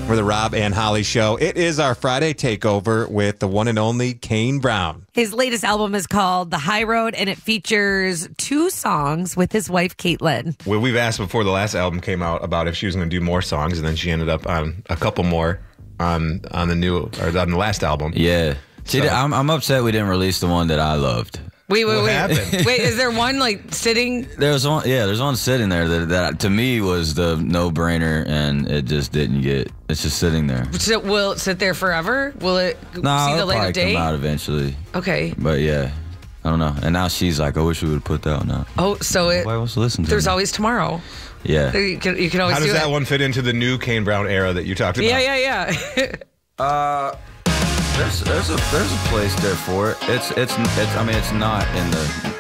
We're the Rob and Holly Show. It is our Friday takeover with the one and only Kane Brown. His latest album is called The High Road, and it features 2 songs with his wife, Caitlin. Well, we've asked before the last album came out about if she was going to do more songs, and then she ended up on a couple more on the last album. Yeah. So- I'm upset we didn't release the one that I loved. Wait. What happened? Wait, is there one sitting? There's one sitting there that to me was the no-brainer, and it just didn't get. It's just sitting there. So will it sit there forever? Will it see the it'll light probably of day? come out eventually. Okay. But yeah, I don't know. And now she's like, I wish we would have put that one out. Oh, so Nobody wants to listen to there's me. always tomorrow. Yeah. You can always How do does that it. one fit into the new Kane Brown era that you talked about? Yeah. There's a place there for it. It's not in the